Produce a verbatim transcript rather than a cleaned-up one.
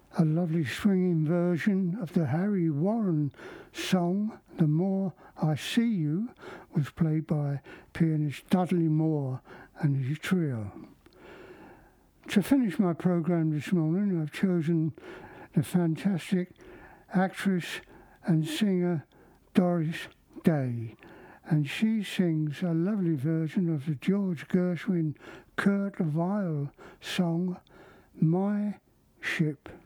a lovely swinging version of the Harry Warren song, The More I See You, was played by pianist Dudley Moore and his trio. To finish my programme this morning, I've chosen the fantastic actress and singer Doris Day, and she sings a lovely version of the George Gershwin Kurt Weill song, My Ship.